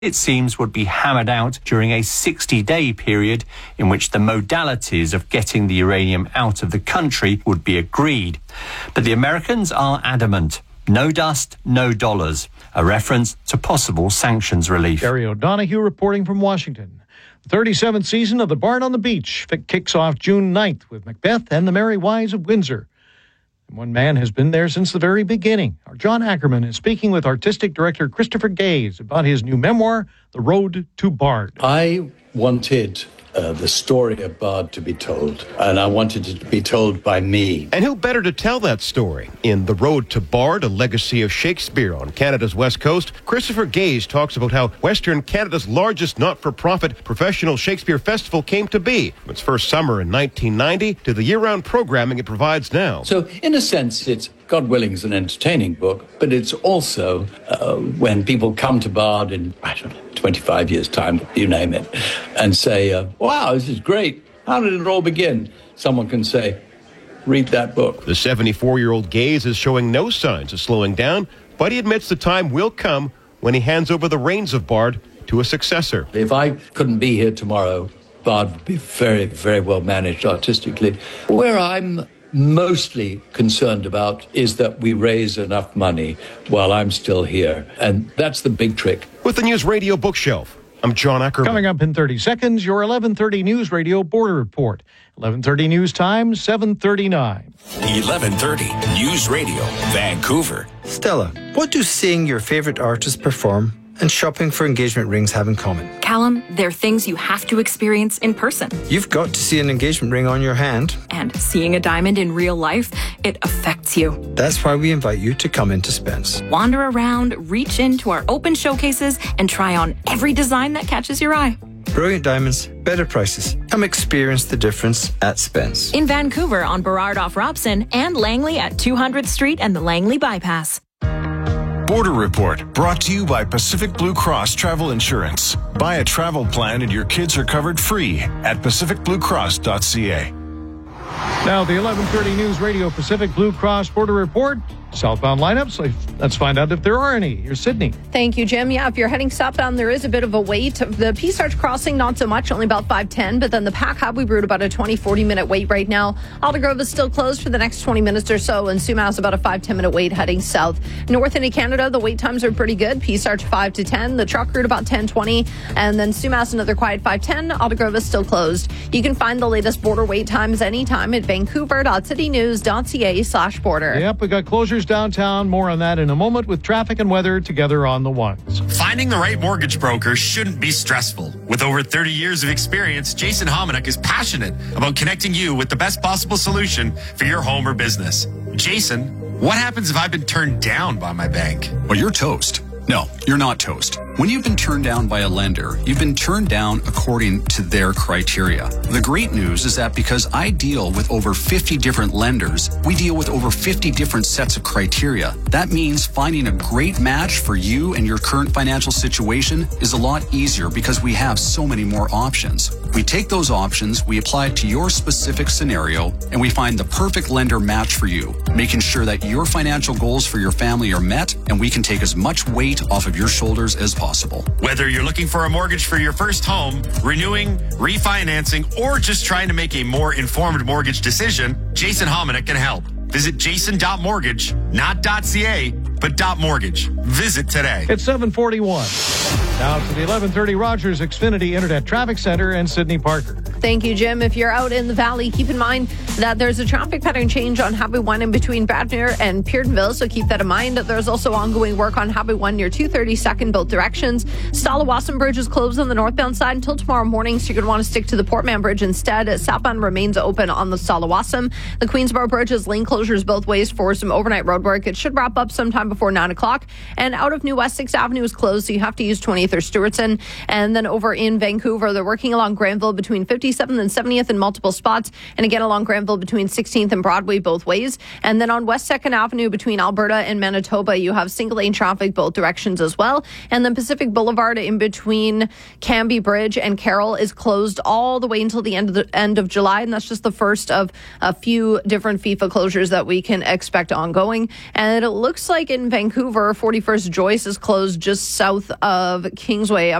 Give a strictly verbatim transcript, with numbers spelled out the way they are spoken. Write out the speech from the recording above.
it seems would be hammered out during a sixty-day period in which the modalities of getting the uranium out of the country would be agreed. But the Americans are adamant. No dust, no dollars. A reference to possible sanctions relief. Gary O'Donoghue reporting from Washington. The thirty-seventh season of The Bard on the Beach kicks off June ninth with Macbeth and the Merry Wives of Windsor. And one man has been there since the very beginning. Our John Ackerman is speaking with artistic director Christopher Gaze about his new memoir, The Road to Bard. I wanted uh, the story of Bard to be told, and I wanted it to be told by me. And who better to tell that story? In The Road to Bard, a legacy of Shakespeare on Canada's West Coast, Christopher Gaze talks about how Western Canada's largest not-for-profit professional Shakespeare festival came to be, from its first summer in nineteen ninety to the year-round programming it provides now. So, in a sense, it's, God willing, is an entertaining book, but it's also uh, when people come to Bard in, I don't know, twenty-five years' time, you name it, and say, uh, wow, this is great. How did it all begin? Someone can say, read that book. The seventy-four-year-old Gaze is showing no signs of slowing down, but he admits the time will come when he hands over the reins of Bard to a successor. If I couldn't be here tomorrow, Bard would be very, very well managed artistically. Where I'm mostly concerned about is that we raise enough money while I'm still here. And that's the big trick. With the News Radio Bookshelf, I'm John Ackerman. Coming up in thirty seconds, your eleven thirty News Radio Border Report. eleven thirty News Time, seven thirty-nine. eleven thirty News Radio, Vancouver. Stella, what do seeing your favorite artist perform and shopping for engagement rings have in common? Callum, they're things you have to experience in person. You've got to see an engagement ring on your hand. And seeing a diamond in real life, it affects you. That's why we invite you to come into Spence. Wander around, reach into our open showcases, and try on every design that catches your eye. Brilliant diamonds, better prices. Come experience the difference at Spence. In Vancouver on Burrard off Robson and Langley at two hundredth Street and the Langley Bypass. Border Report, brought to you by Pacific Blue Cross Travel Insurance. Buy a travel plan and your kids are covered free at pacific blue cross dot c a. Now, the eleven thirty News Radio Pacific Blue Cross Border Report. Southbound lineups. Let's find out if there are any. Here's Sydney. Thank you, Jim. Yeah, if you're heading southbound, there is a bit of a wait. The Peace Arch crossing, not so much, only about five ten. But then the Pac Highway route, about a twenty, forty minute wait right now. Aldergrove is still closed for the next twenty minutes or so. And Sumas, about a five, ten minute wait heading south. North into Canada, the wait times are pretty good. Peace Arch five to ten. The truck route about ten, twenty. And then Sumas, another quiet five ten. Aldergrove is still closed. You can find the latest border wait times anytime at vancouver dot city news dot c a slash border. Yep, we got closures downtown. More on that in a moment with traffic and weather together on the ones. Finding the right mortgage broker shouldn't be stressful. With over thirty years of experience, Jason Hominick is passionate about connecting you with the best possible solution for your home or business. Jason, what happens if I've been turned down by my bank? Well, you're toast. No, you're not toast. When you've been turned down by a lender, you've been turned down according to their criteria. The great news is that because I deal with over fifty different lenders, we deal with over fifty different sets of criteria. That means finding a great match for you and your current financial situation is a lot easier because we have so many more options. We take those options, we apply it to your specific scenario, and we find the perfect lender match for you, making sure that your financial goals for your family are met and we can take as much weight off of your shoulders as possible. Whether you're looking for a mortgage for your first home, renewing, refinancing, or just trying to make a more informed mortgage decision, Jason Hominick can help. Visit jason dot mortgage, not .ca, but .mortgage. Visit today. It's seven forty-one. Now to the eleven thirty Rogers Xfinity Internet Traffic Center and Sydney Parker. Thank you, Jim. If you're out in the valley, keep in mind that there's a traffic pattern change on Highway one in between Bradner and Peardenville, so keep that in mind. There's also ongoing work on Highway one near two thirty-second, both directions. Stallawasam Bridge is closed on the northbound side until tomorrow morning, so you're going to want to stick to the Portman Bridge instead. Southbound remains open on the Stallawasam. The Queensboro Bridge is lane closures both ways for some overnight road work. It should wrap up sometime before nine o'clock. And out of New Wessex Avenue is closed, so you have to use twentieth or Stewartson. And then over in Vancouver, they're working along Granville between fifty forty-seventh and seventieth in multiple spots. And again, along Granville between sixteenth and Broadway both ways. And then on West second Avenue between Alberta and Manitoba, you have single lane traffic both directions as well. And then Pacific Boulevard in between Cambie Bridge and Carroll is closed all the way until the end of the end of July. And that's just the first of a few different FIFA closures that we can expect ongoing. And it looks like in Vancouver, forty-first Joyce is closed just south of Kingsway